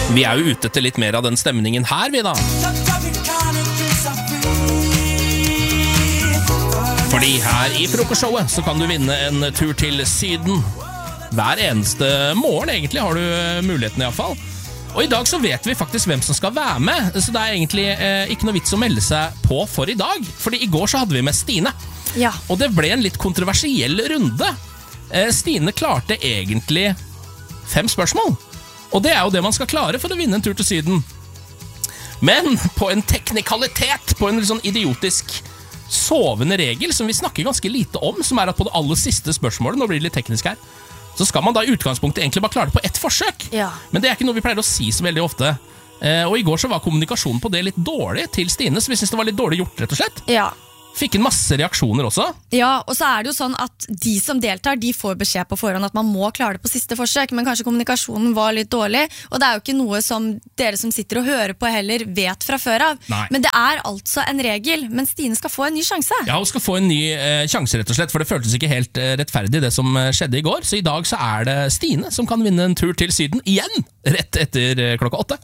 Vi jo ute etter litt mer av den stemningen her, vi da. Fordi her i frokostshowet så kan du vinne en tur til Syden. Hver eneste morgen egentlig har du muligheten i hvert fall. Og i dag så vet vi faktisk hvem som skal være med, så det egentlig ikke noe vits å melde seg på for i dag. Fordi i går så hadde vi med Stine. Ja. Og det ble en litt kontroversiell runde. Stine klarte egentlig 5 spørsmål. Og det jo det man skal klare for å vinne en tur til Syden. Men på en teknikalitet, på en litt sånn idiotisk sovende regel som vi snakker ganske lite om, som at på det aller siste spørsmålet, nå blir det litt teknisk her, så skal man da i utgangspunktet egentlig bare klare det på ett forsøk. Ja. Men det ikke noe vi pleier å si så veldig ofte. Og i går så var kommunikasjonen på det litt dårlig til Stine, så vi synes det var litt dårlig gjort, rett og slett. Ja. Fikk en masse reaksjoner også. Ja, og så det jo sånn at de som deltar, de får beskjed på forhånd at man må klare det på siste forsøk, men kanskje kommunikasjonen var litt dårlig, og det jo ikke noe som dere som sitter og hører på heller vet fra før av. Nei. Men det altså en regel, men Stine skal få en ny sjanse. Ja, hun skal få en ny sjanse rett og slett, for det føltes ikke helt rettferdig det som skjedde i går, så i dag så det Stine som kan vinne en tur til Syden igjen, rett etter klokka 8.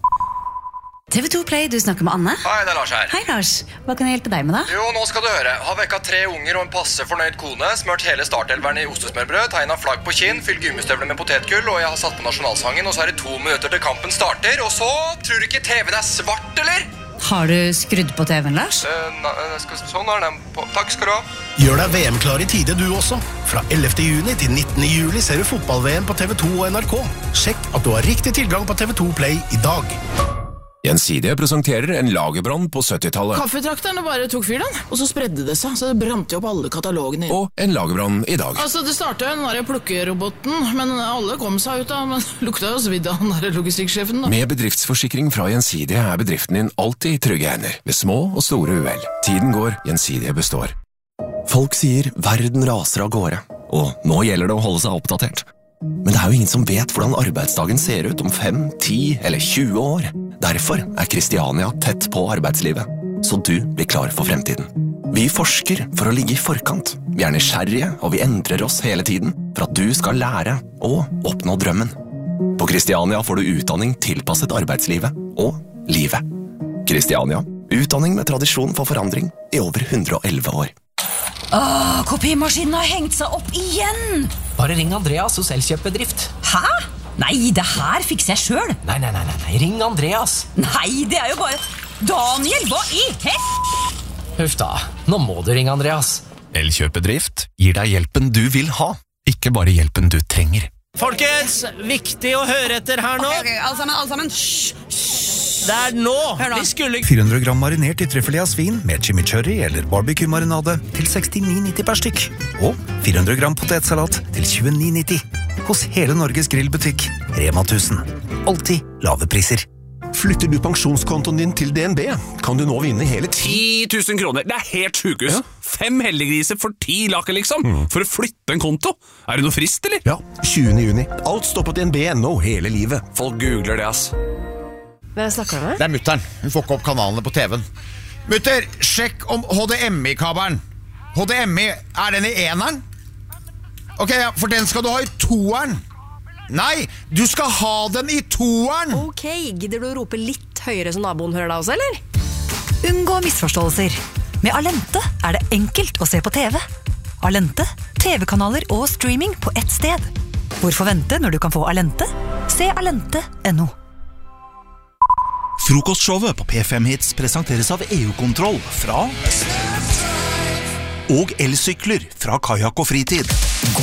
TV2 Play, du snakker med Anne. Hei, det Lars her. Hei Lars, hva kan jeg hjelpe deg med da? Jo, nå skal du høre. Har vekka 3 unger og en passe fornøyd kone, smørt hele startelveren i ostesmørbrød, tegnet flagg på kinn, fylt gummistøvler med potetgull, og jeg har satt på nasjonalsangen, og så det 2 minutter til kampen starter, og så tror du ikke TV-en svart, eller? Har du skrudd på TV-en, Lars? Sånn den på. Takk skal du ha. Gjør deg VM-klar i tide du også. Fra 11. juni til 19. juli ser du fotball-VM på TV2 og NRK. Sjekk at du har riktig tilgang på TV2 Play i dag. Gjensidige presenterer en lagerbrann på 70-tallet. Kaffetrakterne bare tok fyr den, og så spredde det seg, så det brant jo opp alle katalogene. Og en lagerbrann i dag. Altså, det startet jo den der plukkeroboten, men alle kom seg ut da, men lukta jo svidd av den der logistikksjefen da. Med bedriftsforsikring fra Gjensidige bedriften din alltid i trygge hender, ved små og store uhell. Tiden går, Gjensidige består. Folk sier verden raser av gårde, og nå gjelder det å holde seg oppdatert. Men det jo ingen som vet hvordan arbeidsdagen ser ut om 5, 10 eller 20 år. Derfor Kristiania tett på arbeidslivet, så du blir klar for fremtiden. Vi forsker for å ligge i forkant. Vi nysgjerrige, og vi endrer oss hele tiden for at du skal lære og oppnå drømmen. På Kristiania får du utdanning tilpasset arbeidslivet og livet. Kristiania, utdanning med tradisjon for forandring i over 111 år. Kopimaskinen har hengt seg opp igjen! Bare ring Andreas hos Elkjøp-bedrift. Hæ? Nei, det her fikser jeg selv. Nei, ring Andreas. Nei, det jo bare... Daniel, hva i hett? Huff da, nå må du ringe Andreas. Elkjøp-bedrift gir deg hjelpen du vil ha, ikke bare hjelpen du trenger. Folkens, viktig å høre etter her nå. Ok, alle sammen. Det nå. Vi skulle... 400 gram marinert i trüffel av svin med chimichurri eller barbecue-marinade til 69,90 per stykk. Og 400 gram potetsalat til 29,90. Hos hele Norges grillbutikk, Rema 1000. Alltid lave priser. Flytter du pensjonskontoen din til DNB, kan du nå vinne hele 10 000 kroner. Det helt sjukehus. Ja. 5 heldiggriser for 10 laker liksom. For å flytte en konto. Det noe frist, eller? Ja, 20. juni. Alt står på DNB.no hele livet. Folk googler det, ass. Hvem snakker du med? Det mutteren. Hun får ikke opp kanalene på TV-en. Mutter, sjekk om HDMI-kabelen. HDMI, den i eneren? Ok, ja, for den skal du ha i toeren. Nei, du skal ha den i toeren. Ok, gidder du å rope litt høyere så naboen hører deg også, eller? Unngå misforståelser. Med Alente det enkelt å se på TV. Alente, TV-kanaler og streaming på ett sted. Hvorfor vente når du kan få Alente? Se alente.no. Frokostshowet på P5 Hits presenteres av EU-kontroll fra og elsykler fra Kajak og Fritid.